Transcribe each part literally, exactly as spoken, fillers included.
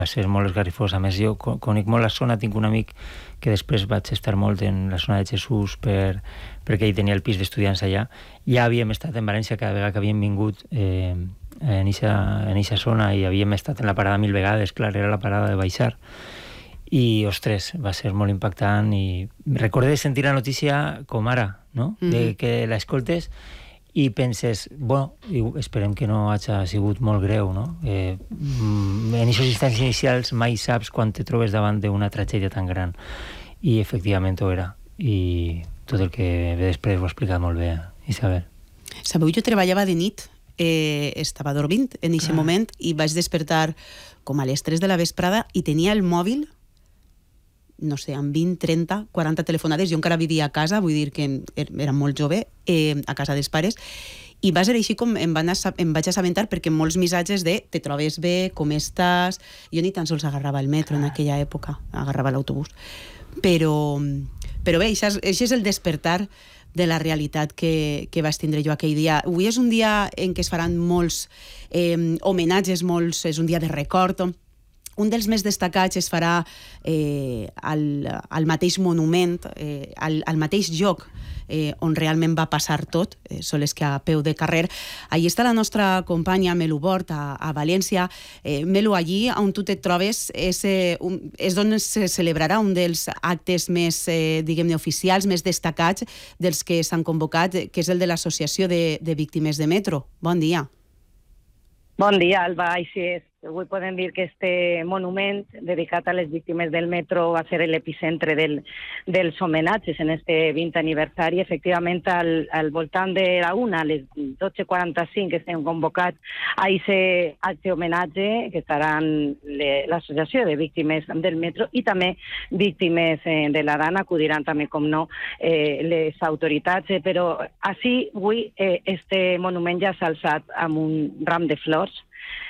Va ser molt esgarrifós. A més, jo conec molt la zona, tinc un amic que després vaig estar molt en la zona de Jesús per, perquè ell tenia el pis d'estudiants allà. Ja havíem estat en València cada vegada que havíem vingut eh, en eixa zona i havíem estat en la parada mil vegades, clar, era la parada de baixar. I, ostres, va ser molt impactant i recordé sentir la notícia com ara, no? Mm-hmm. De que l'escoltes i penses, bueno, esperem que no hagi sigut molt greu, no? Eh, en aquests instants inicials mai saps quan te trobes davant d'una tragèdia tan gran. I efectivament ho era. I tot el que ve després ho ha explicat molt bé, Isabel. Sabeu, jo treballava de nit, eh, estava dormint en aquest ah. moment i vaig despertar com a les tres de la vesprada i tenia el mòbil, no sé, amb vint, trenta, quaranta telefonades. Jo encara vivia a casa, vull dir que era molt jove, eh, a casa dels pares, i va ser així com em, van a, em vaig assabentar, perquè molts missatges de te trobes bé, com estàs... Jo ni tan sols agarrava el metro en aquella època, agarrava l'autobús. Però, però bé, això és el despertar de la realitat que, que vaig tindre jo aquell dia. Avui és un dia en què es faran molts eh, homenatges, molts, és un dia de record. Un dels més destacats es farà eh, al, al mateix monument, eh, al, al mateix lloc eh, on realment va passar tot, eh, sols que a peu de carrer. Allí està la nostra companya Melu Bort, a, a València. Eh, Melu, allí on tu et trobes és, eh, un, és on se celebrarà un dels actes més, eh, diguem-ne, oficials, més destacats dels que s'han convocat, que és el de l'Associació de, de Víctimes de Metro. Bon dia. Bon dia, Alba. Així és. Avui podem dir que este monument dedicat a les víctimes del metro va ser l'epicentre del, dels homenatges en este vint aniversari. Efectivament, al, al voltant de la una, a les dotze quaranta-cinc, estem convocats a aquest acte homenatge que estaran l'Associació de Víctimes del Metro i també víctimes eh, de la Dana. Acudiran també, com no, eh, les autoritats, eh, però així avui eh, este monument ja s'ha alçat amb un ram de flors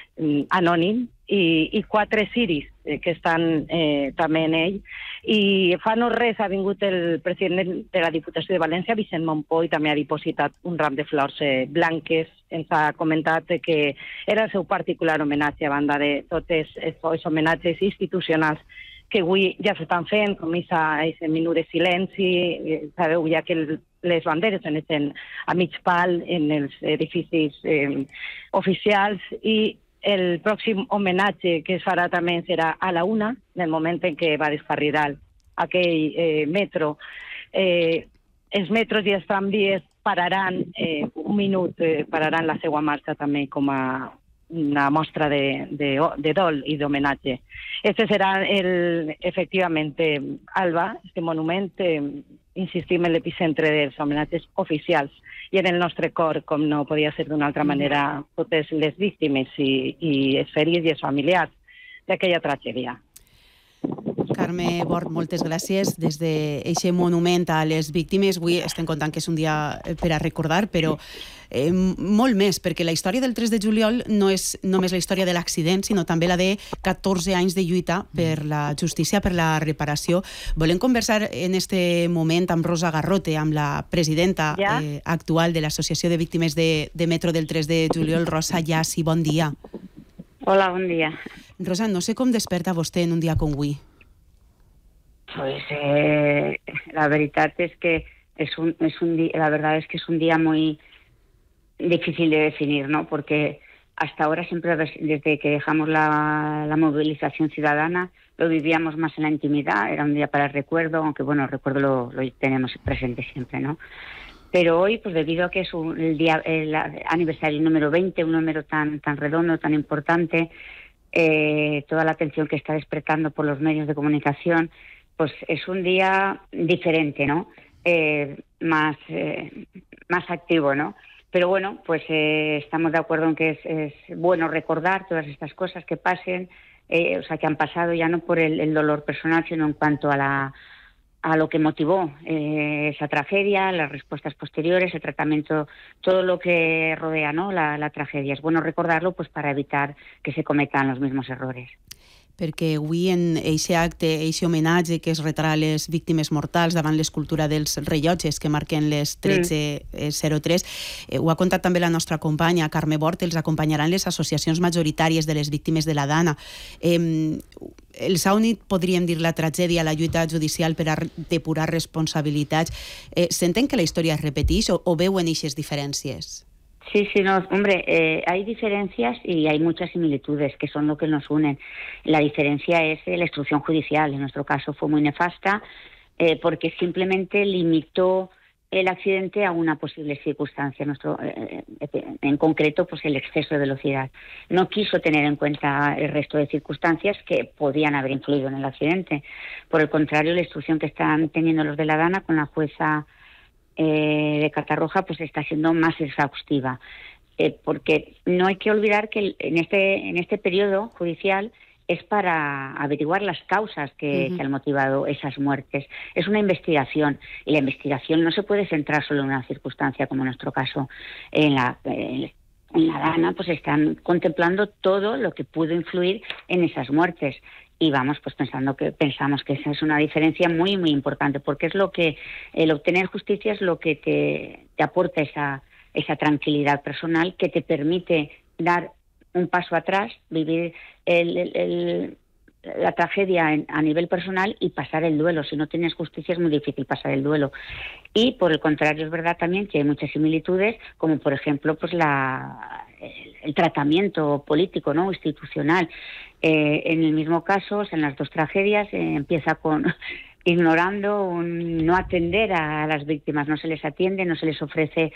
anònim i, i quatre ciris eh, que estan eh, també en ell. I fa no res ha vingut el president de la Diputació de València, Vicent Montpó, i també ha dipositat un ram de flors eh, blanques. Ens ha comentat que era el seu particular homenatge a banda de tots els homenatges institucionals que avui ja s'estan fent, com aquest minut de silenci. Sabeu ja que el, les banderes se n'estan a mig pal en els edificis eh, oficials, i el pròxim homenatge que es farà també serà a la una, en el moment en què va descarrilar aquell eh, metro. Eh, els metros i els tramvies pararan eh, un minut, eh, pararan la seva marxa també com a una mostra de, de, de dol i d'homenatge. Este serà, el, efectivament, Alba, este monument, eh, insistim en l'epicentre dels homenatges oficials i en el nostre cor, com no podia ser d'una altra manera, totes les víctimes i, i els ferits i els familiars d'aquella tragèdia. Carme Bort, moltes gràcies. Des d'aquest monument a les víctimes, avui estem contant que és un dia per a recordar, però eh, molt més, perquè la història del tres de juliol no és només la història de l'accident, sinó també la de catorze anys de lluita per la justícia, per la reparació. Volem conversar en este moment amb Rosa Garrote, amb la presidenta ja? eh, actual de l'Associació de Víctimes de, de Metro del tres de juliol. Rosa Llasi, bon dia. Hola, bon dia. Rosa, no sé com desperta vostè en un dia com avui. Pues eh, la verdad es que es un, es un día, la verdad es que es un día muy difícil de definir, ¿no? Porque hasta ahora siempre, desde que dejamos la, la movilización ciudadana, lo vivíamos más en la intimidad. Era un día para el recuerdo, aunque bueno, el recuerdo lo, lo tenemos presente siempre, ¿no? Pero hoy, pues debido a que es un, el día, el aniversario número veinte, un número tan, tan redondo, tan importante, eh, toda la atención que está despertando por los medios de comunicación, pues es un día diferente, ¿no? Eh, más, eh, más activo, ¿no? Pero bueno, pues eh, estamos de acuerdo en que es, es bueno recordar todas estas cosas que pasen, eh, o sea, que han pasado ya no por el, el dolor personal, sino en cuanto a la a lo que motivó eh, esa tragedia, las respuestas posteriores, el tratamiento, todo lo que rodea, ¿no? la, la tragedia. Es bueno recordarlo, pues, para evitar que se cometan los mismos errores. perquè avui en aquest acte, aquest homenatge que es retrà a les víctimes mortals davant l'escultura dels rellotges que marquen les tretze zero tres, eh, ho ha contat també la nostra companya Carme Bort, els acompanyaran les associacions majoritàries de les víctimes de la Dana. Eh, els ha unit, podríem dir, la tragèdia, la lluita judicial per a depurar responsabilitats. Eh, senten que la història es repeteix o, o veuen aquestes diferències? Sí, sí, no, hombre, eh, hay diferencias y hay muchas similitudes que son lo que nos unen. La diferencia es eh, la instrucción judicial. En nuestro caso fue muy nefasta eh, porque simplemente limitó el accidente a una posible circunstancia, nuestro, eh, en concreto pues el exceso de velocidad. No quiso tener en cuenta el resto de circunstancias que podían haber influido en el accidente. Por el contrario, la instrucción que están teniendo los de la Dana con la jueza eh, de Catarroja pues está siendo más exhaustiva, eh, porque no hay que olvidar que en este, en este periodo judicial es para averiguar las causas que, uh-huh. que han motivado esas muertes. Es una investigación y la investigación no se puede centrar solo en una circunstancia, como en nuestro caso en la, en la Dana, pues están contemplando todo lo que pudo influir en esas muertes. Y vamos, pues pensando que pensamos que esa es una diferencia muy, muy importante, porque es lo que el obtener justicia es lo que te, te aporta esa, esa tranquilidad personal que te permite dar un paso atrás, vivir el, el, el, la tragedia en, a nivel personal y pasar el duelo. Si no tienes justicia es muy difícil pasar el duelo. Y por el contrario es verdad también que hay muchas similitudes, como por ejemplo pues la el, el tratamiento político, ¿no?, institucional. Eh, en el mismo caso, en las dos tragedias, eh, empieza con ignorando, un, no atender a las víctimas, no se les atiende, no se les ofrece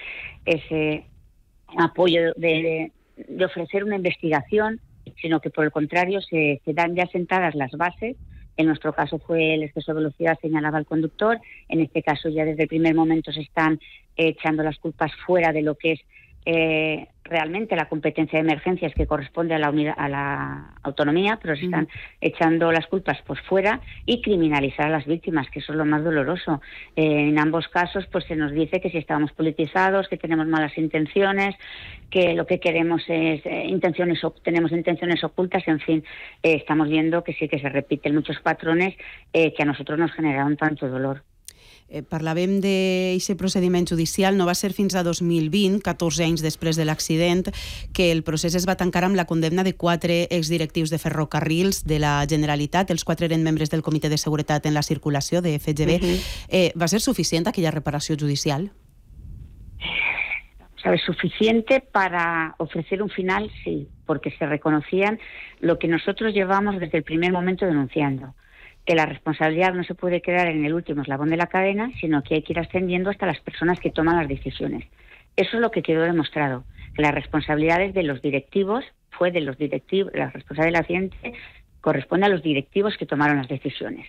ese apoyo de, de ofrecer una investigación, sino que por el contrario se, se dan ya sentadas las bases. En nuestro caso fue el exceso de velocidad, señalaba el conductor. En este caso ya desde el primer momento se están eh, echando las culpas fuera de lo que es eh, realmente la competencia de emergencias que corresponde a la, unidad, a la autonomía, pero se están uh-huh. echando las culpas pues fuera y criminalizar a las víctimas, que eso es lo más doloroso. Eh, en ambos casos pues se nos dice que si estamos politizados, que tenemos malas intenciones, que lo que queremos es eh, intenciones, tenemos intenciones ocultas, en fin, eh, estamos viendo que sí que se repiten muchos patrones eh, que a nosotros nos generaron tanto dolor. Eh, parlàvem d'aquest procediment judicial. No va ser fins a dos mil vint, catorze anys després de l'accident, que el procés es va tancar amb la condemna de quatre exdirectius de ferrocarrils de la Generalitat. Els quatre eren membres del Comitè de Seguretat en la Circulació, de F G B. Uh-huh. eh, ¿Va ser suficient aquella reparació judicial? ¿Sabes? Suficiente para ofrecer un final, sí, porque se reconocían lo que nosotros llevamos desde el primer momento denunciando, que la responsabilidad no se puede quedar en el último eslabón de la cadena, sino que hay que ir ascendiendo hasta las personas que toman las decisiones. Eso es lo que quedó demostrado, que las responsabilidades de los directivos, fue de los directivos, la responsabilidad del accidente corresponde a los directivos que tomaron las decisiones.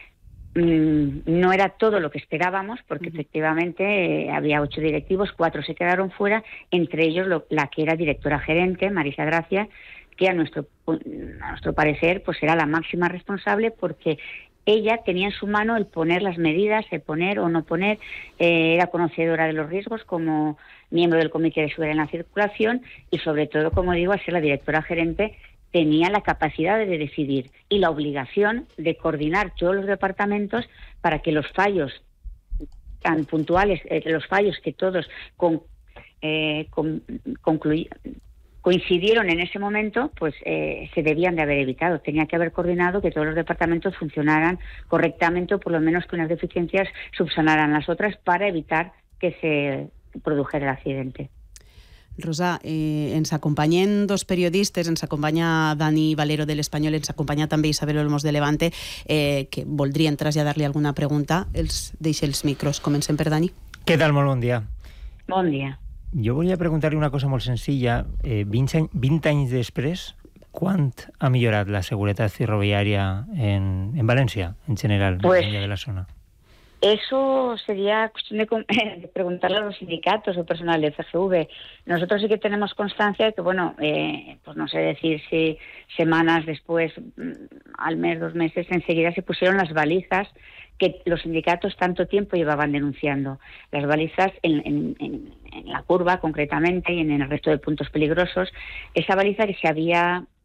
Mm, no era todo lo que esperábamos, porque uh-huh. efectivamente eh, había ocho directivos, cuatro se quedaron fuera, entre ellos lo, la que era directora gerente, Marisa Gracia, que a nuestro, a nuestro parecer pues era la máxima responsable, porque ella tenía en su mano el poner las medidas, el poner o no poner, eh, era conocedora de los riesgos como miembro del Comité de Seguridad en la Circulación y sobre todo, como digo, al ser la directora gerente, tenía la capacidad de decidir y la obligación de coordinar todos los departamentos para que los fallos tan puntuales, eh, los fallos que todos con, eh, con, concluían, coincidieron en ese momento, pues eh, se debían de haber evitado. Tenía que haber coordinado que todos los departamentos funcionaran correctamente o por lo menos que unas deficiencias subsanaran las otras para evitar que se produjera el accidente. Rosa, eh, ens acompanyen dos periodistes, ens acompanya Dani Valero de l'Espanyol, ens acompanya també Isabel Olmos de Levante, eh, que voldrien traslladar-li alguna pregunta. Els deixo els micros. Comencem per Dani. Què tal? Molt bon dia. Bon dia. Jo volia preguntar-li una cosa molt senzilla. Eh, vint, any, vint anys després, quant ha millorat la seguretat ferroviària en, en València, en general, pues, en de la zona? Eso sería cuestión de, de preguntarle a los sindicatos o personal de F G V. Nosotros sí que tenemos constancia de que, bueno, eh, pues no sé decir si semanas después, al mes, dos meses, enseguida se pusieron las balizas que los sindicatos tanto tiempo llevaban denunciando. Las balizas en, en, en, en la curva, concretamente, y en el resto de puntos peligrosos. Esa baliza que se había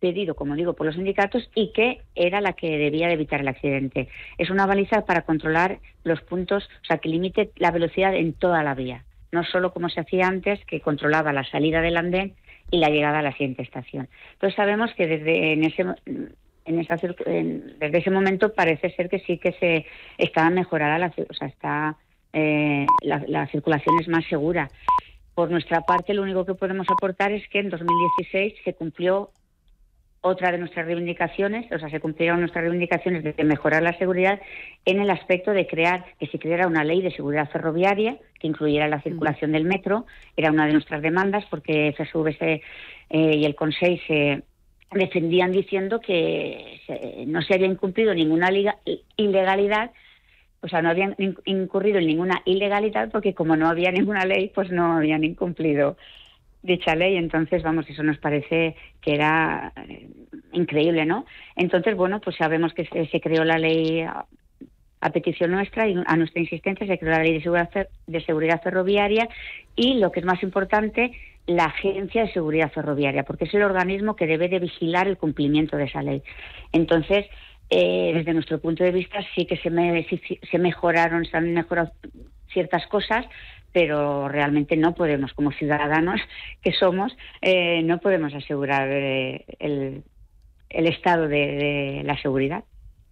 pedido, como digo, por los sindicatos y que era la que debía de evitar el accidente. Es una baliza para controlar los puntos, o sea, que limite la velocidad en toda la vía, no solo como se hacía antes, que controlaba la salida del andén y la llegada a la siguiente estación. Entonces sabemos que desde en ese en esa, en, desde ese momento parece ser que sí que se está mejorada la, o sea, está eh, la, la circulación es más segura. Por nuestra parte, lo único que podemos aportar es que en dos mil dieciséis se cumplió otra de nuestras reivindicaciones, o sea, se cumplieron nuestras reivindicaciones de mejorar la seguridad en el aspecto de crear, que se creara una ley de seguridad ferroviaria que incluyera la circulación del metro. Era una de nuestras demandas porque F S V C eh, y el Consell se defendían diciendo que se, no se había incumplido ninguna liga, ilegalidad, o sea, no habían incurrido en ninguna ilegalidad porque como no había ninguna ley, pues no habían incumplido dicha ley. Entonces, vamos, eso nos parece que era eh, increíble, ¿no? Entonces, bueno, pues sabemos que se, se creó la ley a, a petición nuestra y a nuestra insistencia se creó la ley de seguridad, de seguridad ferroviaria y, lo que es más importante, la Agencia de Seguridad Ferroviaria, porque es el organismo que debe de vigilar el cumplimiento de esa ley. Entonces, eh, desde nuestro punto de vista, sí que se, me, se mejoraron, se han mejorado ciertas cosas, pero realmente no podemos, como ciudadanos que somos, eh, no podemos asegurar eh, el, el estado de, de la seguridad.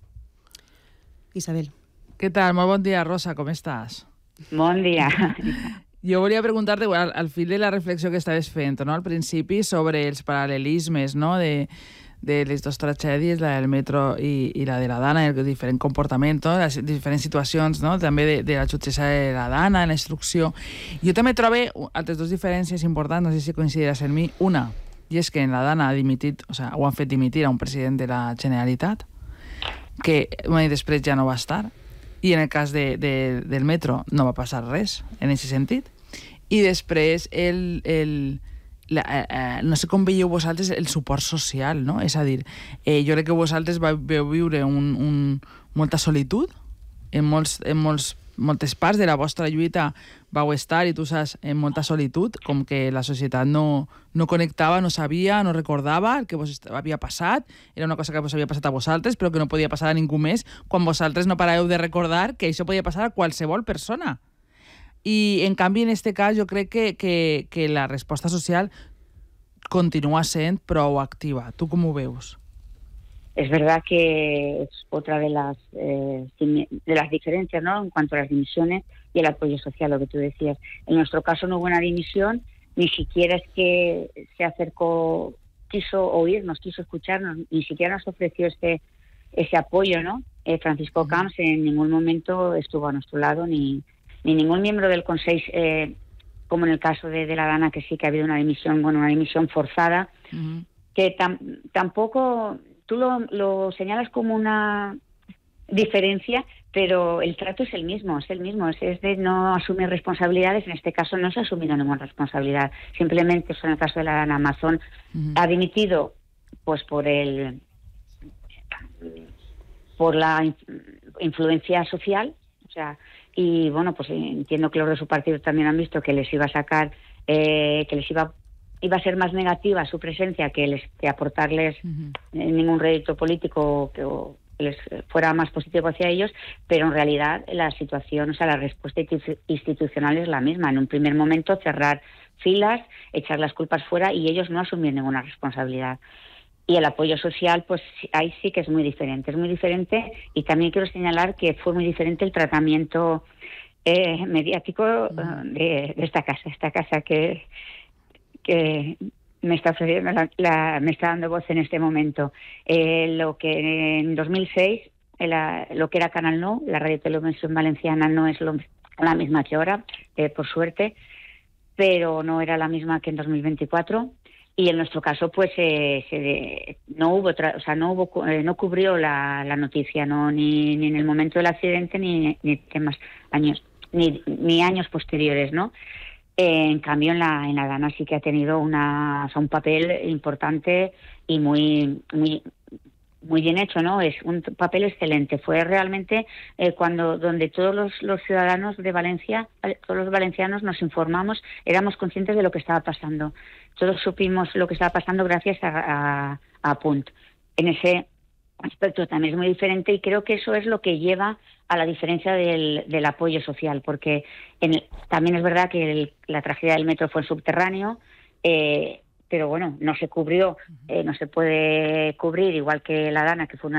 Isabel. Què tal? Molt bon dia, Rosa, com estàs? Bon dia. Jo volia preguntar-te, al, al fil de la reflexió que estaves fent, no?, al principi, sobre els paral·lelismes, no?, de, de les dues tragèdies, la del metro i, i la de la Dana, el diferent comportament, no?, les diferents situacions, no?, també de, de la jutgessa de la Dana, en la instrucció. Jo també trobo altres dues diferències importants, no sé si coincidiràs en mi. Una, i és que en la Dana ha dimitit, o sigui, ho han fet dimitir a un president de la Generalitat, que un any després ja no va estar, i en el cas de, de, del metro no va passar res en aquest sentit. I després el, el, la, eh, no sé com veieu vosaltres el suport social, no? És a dir, eh, jo crec que vosaltres vau viure un, un, molta solitud en, molts, en molts, moltes parts de la vostra lluita vau estar, i tu saps, en molta solitud, com que la societat no, no connectava, no sabia, no recordava el que vos havia passat, era una cosa que vos havia passat a vosaltres, però que no podia passar a ningú més, quan vosaltres no paràveu de recordar que això podia passar a qualsevol persona. I, en canvi, en aquest cas, jo crec que, que, que la resposta social continua sent prou activa. Tu com ho veus? Es verdad que es otra de las eh, de las diferencias, ¿no?, en cuanto a las dimisiones y el apoyo social, lo que tú decías. En nuestro caso no hubo una dimisión, ni siquiera es que se acercó, quiso oírnos, quiso escucharnos, ni siquiera nos ofreció ese, ese apoyo, ¿no? Eh, Francisco Camps en ningún momento estuvo a nuestro lado, ni, ni ningún miembro del Consell, eh, como en el caso de, de la Dana, que sí que ha habido una dimisión, bueno, una dimisión forzada, uh-huh. que tam, tampoco... Tú lo, lo señalas como una diferencia, pero el trato es el mismo, es el mismo, es, es de no asumir responsabilidades. En este caso no se ha asumido ninguna responsabilidad. Simplemente, en el caso de la Amazon, uh-huh. ha dimitido pues por el por la influencia social, o sea, y bueno, pues entiendo que los de su partido también han visto que les iba a sacar, eh, que les iba a iba a ser más negativa su presencia que, les, que aportarles uh-huh. ningún rédito político que, o, que les fuera más positivo hacia ellos, pero en realidad la situación, o sea, la respuesta institucional es la misma. En un primer momento cerrar filas, echar las culpas fuera y ellos no asumir ninguna responsabilidad. Y el apoyo social, pues ahí sí que es muy diferente, es muy diferente, y también quiero señalar que fue muy diferente el tratamiento eh, mediático uh, de, de esta casa, esta casa que... que me está ofreciendo la, la, me está dando voz en este momento. Eh, lo que en dos mil seis, la, lo que era Canal Nou, la Radio Televisión Valenciana, no es lo, la misma que ahora, eh, por suerte, pero no era la misma que en dos mil veinticuatro. Y en nuestro caso, pues eh, se, no hubo, tra, o sea, no hubo, eh, no cubrió la, la noticia, no ni, ni en el momento del accidente ni ni temas años, ni, ni años posteriores, ¿no? En cambio, en la, en la Dana sí que ha tenido una, o sea, un papel importante y muy, muy, muy bien hecho, ¿no? Es un papel excelente. Fue realmente eh, cuando donde todos los, los ciudadanos de Valencia, todos los valencianos nos informamos, éramos conscientes de lo que estaba pasando. Todos supimos lo que estaba pasando gracias a, a, a Punt. En ese aspecto también es muy diferente y creo que eso es lo que lleva a la diferencia del, del apoyo social, porque en el, también es verdad que el, la tragedia del metro fue en subterráneo, eh, pero bueno, no se cubrió, eh, no se puede cubrir, igual que la Dana, que fue una